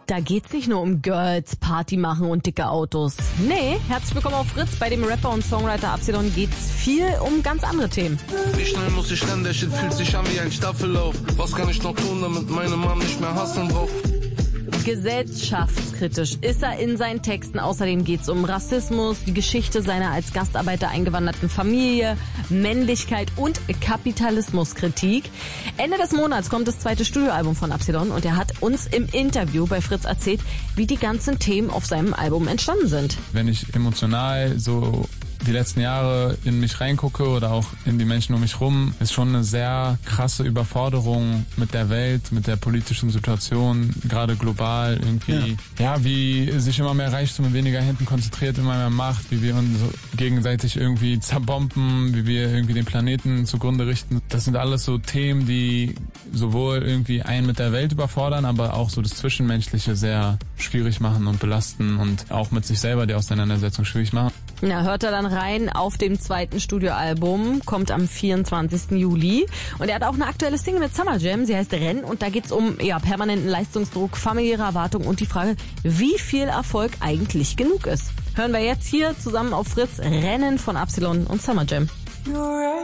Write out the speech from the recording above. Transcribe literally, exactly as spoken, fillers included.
Da geht's nicht nur um Girls, Party machen und dicke Autos. Nee, herzlich willkommen auf Fritz. Bei dem Rapper und Songwriter Absilon geht's viel um ganz andere Themen. Wie schnell muss ich rennen, der Shit fühlt sich an wie ein Staffellauf. Was kann ich noch tun, damit meine Mom nicht mehr hasseln braucht? Gesellschaftskritisch ist er in seinen Texten. Außerdem geht's um Rassismus, die Geschichte seiner als Gastarbeiter eingewanderten Familie, Männlichkeit und Kapitalismuskritik. Ende des Monats kommt das zweite Studioalbum von Absilon und er hat uns im Interview bei Fritz erzählt, wie die ganzen Themen auf seinem Album entstanden sind. Wenn ich emotional so die letzten Jahre in mich reingucke oder auch in die Menschen um mich rum, ist schon eine sehr krasse Überforderung mit der Welt, mit der politischen Situation, gerade global irgendwie. Ja, ja wie sich immer mehr Reichtum und weniger hinten konzentriert, immer mehr Macht, wie wir uns gegenseitig irgendwie zerbomben, wie wir irgendwie den Planeten zugrunde richten. Das sind alles so Themen, die sowohl irgendwie einen mit der Welt überfordern, aber auch so das Zwischenmenschliche sehr schwierig machen und belasten und auch mit sich selber die Auseinandersetzung schwierig machen. Ja, hört er dann rein auf dem zweiten Studioalbum, kommt am vierundzwanzigsten Juli. Und er hat auch eine aktuelle Single mit Summer Jam, sie heißt Renn und da geht's um ja, permanenten Leistungsdruck, familiäre Erwartungen und die Frage, wie viel Erfolg eigentlich genug ist. Hören wir jetzt hier zusammen auf Fritz Rennen von Absilon und Summer Jam.